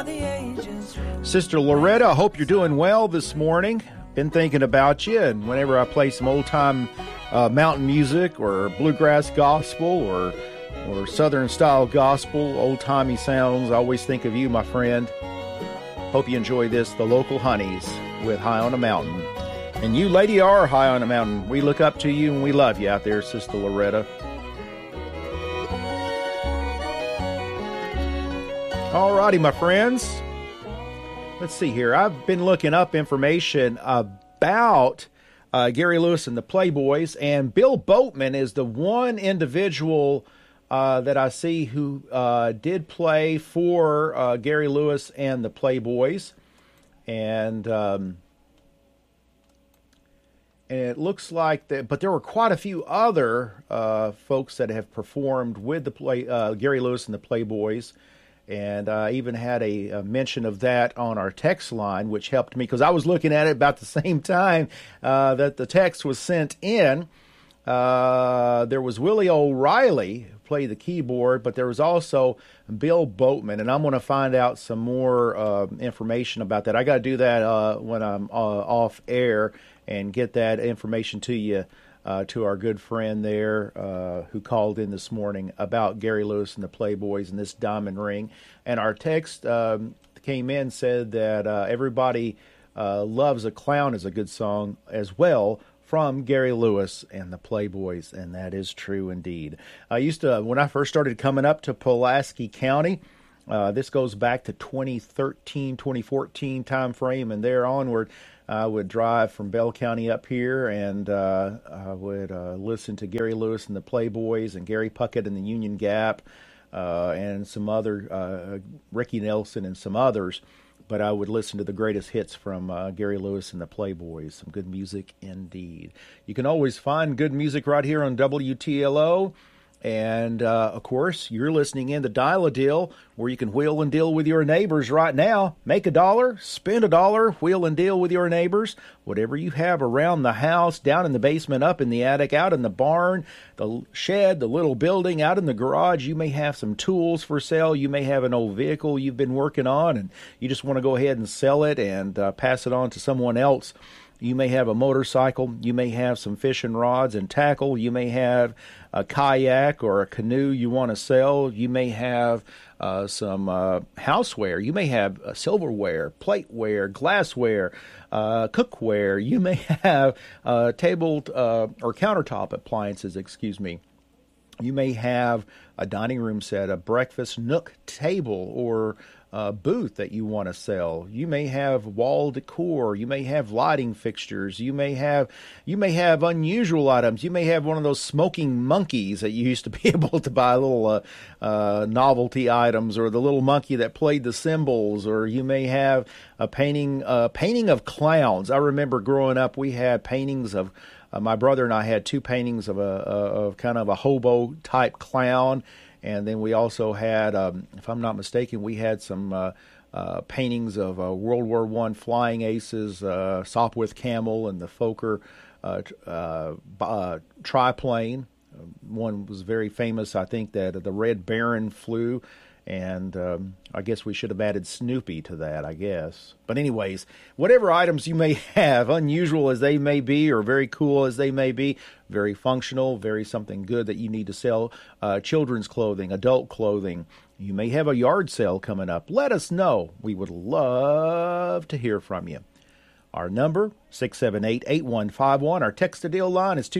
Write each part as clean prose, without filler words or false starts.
Sister Loretta, I hope you're doing well this morning. Been thinking about you, and whenever I play some old-time mountain music or bluegrass gospel or Southern-style gospel, old-timey sounds, I always think of you, my friend. Hope you enjoy this, The Local Honeys with High on a Mountain. And you, lady, are high on a mountain. We look up to you, and we love you out there, Sister Loretta. All righty, my friends. Let's see here. I've been looking up information about Gary Lewis and the Playboys, and Bill Boatman is the one individual that I see who did play for Gary Lewis and the Playboys, and it looks like that. But there were quite a few other folks that have performed with the Gary Lewis and the Playboys. And I even had a mention of that on our text line, which helped me because I was looking at it about the same time that the text was sent in. There was Willie O'Reilly, who played the keyboard, but there was also Bill Boatman, and I'm going to find out some more information about that. I got to do that when I'm off air and get that information to you. To our good friend there who called in this morning about Gary Lewis and the Playboys and this diamond ring. And our text came in, said that Everybody Loves a Clown is a good song as well from Gary Lewis and the Playboys, and that is true indeed. I used to, when I first started coming up to Pulaski County, this goes back to 2013, 2014 time frame, and there onward, I would drive from Bell County up here, and I would listen to Gary Lewis and the Playboys and Gary Puckett and the Union Gap and some other, Ricky Nelson and some others. But I would listen to the greatest hits from Gary Lewis and the Playboys. Some good music indeed. You can always find good music right here on WTLO. And, of course, you're listening in to Dial-A-Deal, where you can wheel and deal with your neighbors right now. Make $1, spend $1, wheel and deal with your neighbors. Whatever you have around the house, down in the basement, up in the attic, out in the barn, the shed, the little building, out in the garage, you may have some tools for sale. You may have an old vehicle you've been working on, and you just want to go ahead and sell it and pass it on to someone else. You may have a motorcycle. You may have some fishing rods and tackle. You may have a kayak or a canoe you want to sell. You may have some houseware. You may have silverware, plateware, glassware, cookware. You may have table or countertop appliances, excuse me. You may have a dining room set, a breakfast nook table, or booth that you want to sell. You may have wall decor. You may have lighting fixtures. You may have unusual items. You may have one of those smoking monkeys that you used to be able to buy, little novelty items, or the little monkey that played the cymbals. Or you may have a painting of clowns. I remember growing up, we had paintings of. My brother and I had two paintings of kind of a hobo type clown. And then we also had, if I'm not mistaken, we had some paintings of World War I flying aces, Sopwith Camel and the Fokker triplane. One was very famous, I think, that the Red Baron flew. And I guess we should have added Snoopy to that, I guess. But anyways, whatever items you may have, unusual as they may be or very cool as they may be, very functional, very something good that you need to sell, children's clothing, adult clothing. You may have a yard sale coming up. Let us know. We would love to hear from you. Our number, 678-8151. Our text-to-deal line is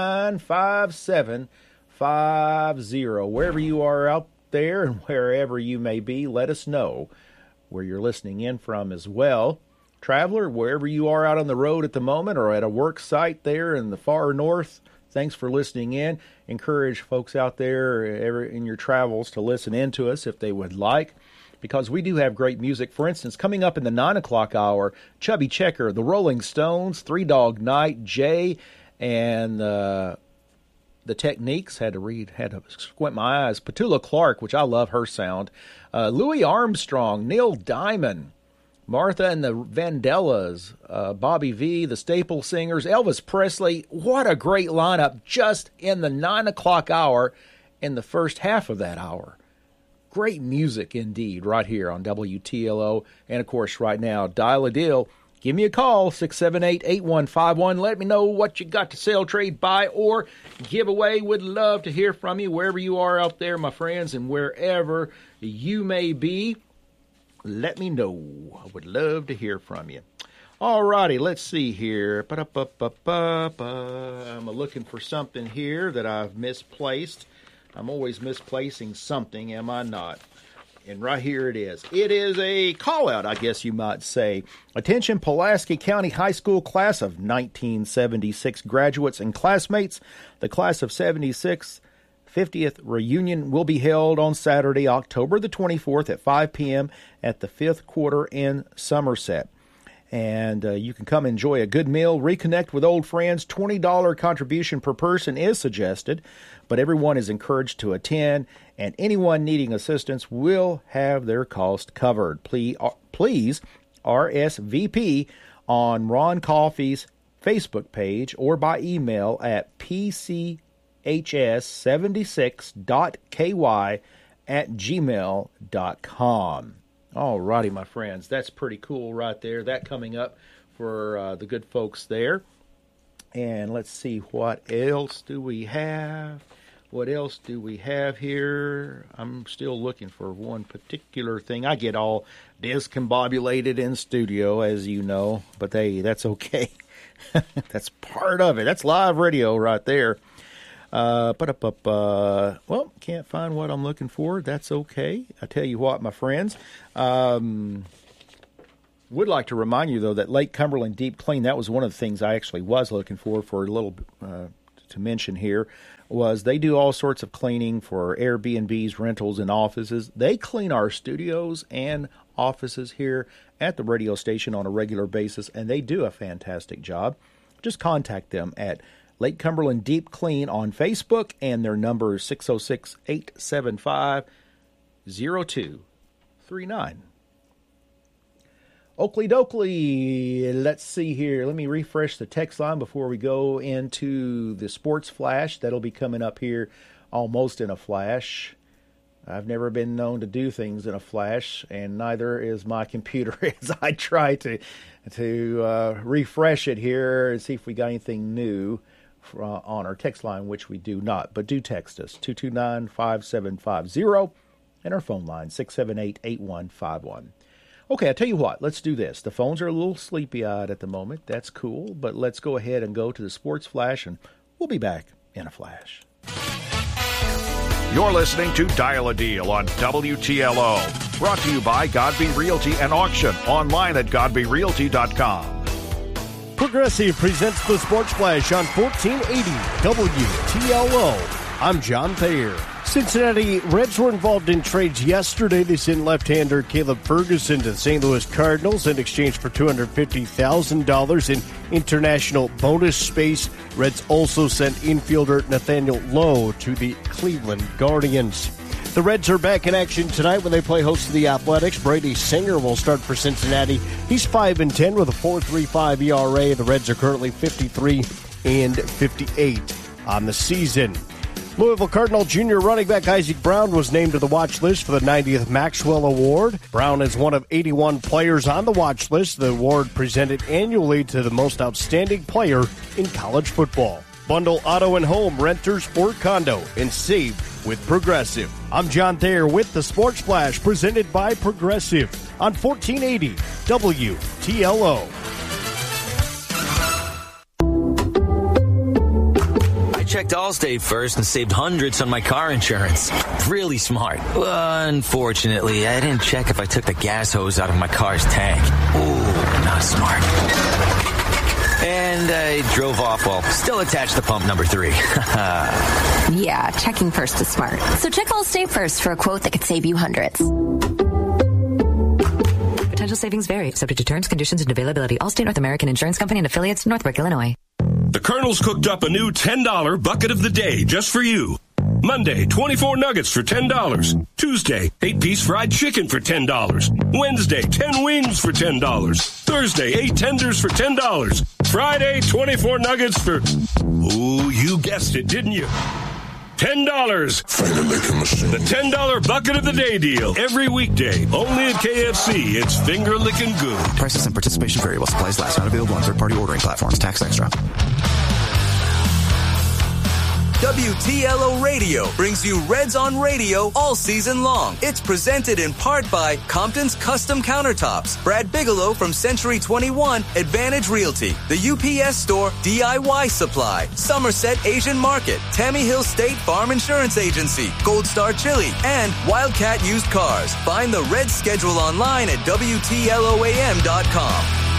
229-5750. Wherever you are out there and wherever you may be, let us know where you're listening in from as well. Traveler, wherever you are out on the road at the moment or at a work site there in the far north, thanks for listening in. Encourage folks out there in your travels to listen in to us if they would like, because we do have great music. For instance, coming up in the 9 o'clock hour, Chubby Checker, the Rolling Stones, Three Dog Night, Jay, and the Techniques, had to squint my eyes. Petula Clark, which I love her sound. Louis Armstrong, Neil Diamond, Martha and the Vandellas, Bobby V, the Staple Singers, Elvis Presley. What a great lineup just in the 9 o'clock hour in the first half of that hour. great music indeed right here on WTLO. And, of course, right now, dial a deal. Give me a call, 678-8151. Let me know what you got to sell, trade, buy, or give away. Would love to hear from you wherever you are out there, my friends, and wherever you may be. Let me know. I would love to hear from you. All righty, let's see here. I'm looking for something here that I've misplaced. I'm always misplacing something, am I not? And right here it is. It is a call-out, I guess you might say. Attention, Pulaski County High School class of 1976 graduates and classmates. The class of 76 50th reunion will be held on Saturday, October the 24th at 5 p.m. at the 5th Quarter in Somerset. And you can come enjoy a good meal, reconnect with old friends. $20 contribution per person is suggested, but everyone is encouraged to attend, and anyone needing assistance will have their cost covered. Please RSVP on Ron Coffey's Facebook page or by email at pchs76.ky@gmail.com. All righty, my friends. That's pretty cool right there. That coming up for the good folks there. And let's see, what else do we have? What else do we have here? I'm still looking for one particular thing. I get all discombobulated in studio, as you know. But, hey, that's okay. That's part of it. That's live radio right there. Well, can't find what I'm looking for. That's okay. I tell you what, my friends, would like to remind you, though, that Lake Cumberland Deep Clean, that was one of the things I actually was looking for a little to mention here, was they do all sorts of cleaning for Airbnbs, rentals, and offices. They clean our studios and offices here at the radio station on a regular basis, and they do a fantastic job. Just contact them at Lake Cumberland Deep Clean on Facebook, and their number is 606-875-0239. Oakley dokley, let's see here. Let me refresh the text line before we go into the sports flash. That'll be coming up here almost in a flash. I've never been known to do things in a flash, and neither is my computer as I try to refresh it here and see if we got anything new on our text line, which we do not. But do text us, 229-5750, and our phone line, 678-8151. Okay, I tell you what, let's do this. The phones are a little sleepy-eyed at the moment. That's cool, but let's go ahead and go to the sports flash, and we'll be back in a flash. You're listening to Dial a Deal on WTLO. Brought to you by Godby Realty and Auction. Online at godbyrealty.com. Progressive presents the Sports Flash on 1480 WTLO. I'm John Thayer. Cincinnati Reds were involved in trades yesterday. They sent left-hander Caleb Ferguson to the St. Louis Cardinals in exchange for $250,000 in international bonus space. Reds also sent infielder Nathaniel Lowe to the Cleveland Guardians. The Reds are back in action tonight when they play host to the Athletics. Brady Singer will start for Cincinnati. He's 5-10 with a 4.35 ERA. The Reds are currently 53-58 on the season. Louisville Cardinal Jr. running back Isaac Brown was named to the watch list for the 90th Maxwell Award. Brown is one of 81 players on the watch list. The award presented annually to the most outstanding player in college football. Bundle auto and home, renters, or condo, and save with Progressive. I'm John Thayer with the Sports Flash, presented by Progressive on 1480 WTLO. I checked Allstate first and saved hundreds on my car insurance. Really smart. Unfortunately, I didn't check if I took the gas hose out of my car's tank. Ooh, not smart. And I drove off while still attached to pump number 3. Yeah, checking first is smart. So check Allstate first for a quote that could save you hundreds. Potential savings vary, subject to terms, conditions, and availability. Allstate North American Insurance Company and affiliates, Northbrook, Illinois. The Colonel's cooked up a new $10 bucket of the day just for you. Monday, 24 nuggets for $10. Tuesday, 8-piece fried chicken for $10. Wednesday, 10 wings for $10. Thursday, 8 tenders for $10. Friday, 24 nuggets for... Ooh, you guessed it, didn't you? $10. The $10 bucket of the day deal. Every weekday. Only at KFC. It's finger licking good. Prices and participation vary while supplies last. Not available on third-party ordering platforms. Tax extra. WTLO Radio brings you Reds on Radio all season long. It's presented in part by Compton's Custom Countertops, Brad Bigelow from Century 21, Advantage Realty, the UPS Store, DIY Supply, Somerset Asian Market, Tammy Hill State Farm Insurance Agency, Gold Star Chili, and Wildcat Used Cars. Find the Reds schedule online at WTLOAM.com.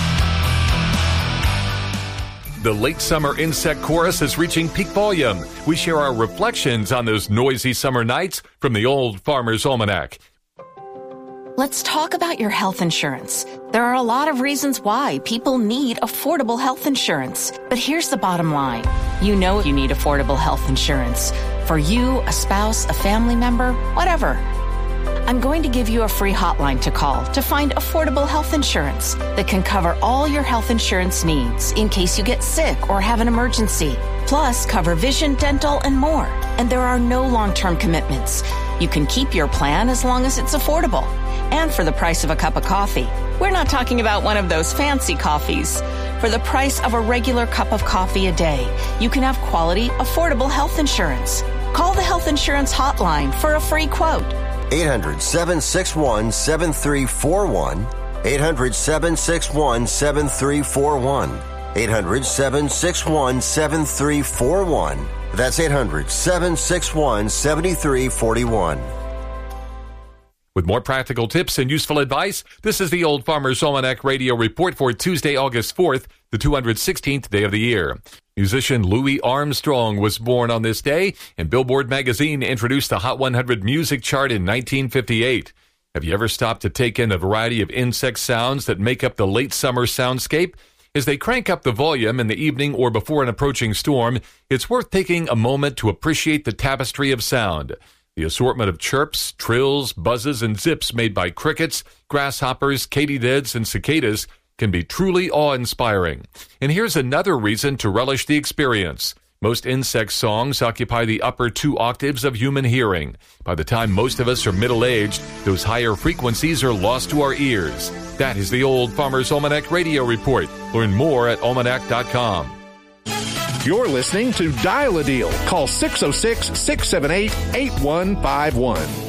The late summer insect chorus is reaching peak volume. We share our reflections on those noisy summer nights from the Old Farmer's Almanac. Let's talk about your health insurance. There are a lot of reasons why people need affordable health insurance. But here's the bottom line. You know you need affordable health insurance. For you, a spouse, a family member, whatever. I'm going to give you a free hotline to call to find affordable health insurance that can cover all your health insurance needs in case you get sick or have an emergency. Plus, cover vision, dental, and more. And there are no long-term commitments. You can keep your plan as long as it's affordable. And for the price of a cup of coffee. We're not talking about one of those fancy coffees. For the price of a regular cup of coffee a day, you can have quality, affordable health insurance. Call the Health Insurance Hotline for a free quote. 800-761-7341. 800-761-7341. 800-761-7341. That's 800-761-7341. With more practical tips and useful advice, this is the Old Farmer's Almanac Radio Report for Tuesday, August 4th, the 216th day of the year. Musician Louis Armstrong was born on this day, and Billboard magazine introduced the Hot 100 music chart in 1958. Have you ever stopped to take in the variety of insect sounds that make up the late summer soundscape? As they crank up the volume in the evening or before an approaching storm, it's worth taking a moment to appreciate the tapestry of sound. The assortment of chirps, trills, buzzes, and zips made by crickets, grasshoppers, katydids, and cicadas can be truly awe-inspiring. And here's another reason to relish the experience. Most insect songs occupy the upper 2 octaves of human hearing. By the time most of us are middle-aged, those higher frequencies are lost to our ears. That is the Old Farmer's Almanac Radio Report. Learn more at almanac.com. You're listening to Dial a Deal. Call 606-678-8151.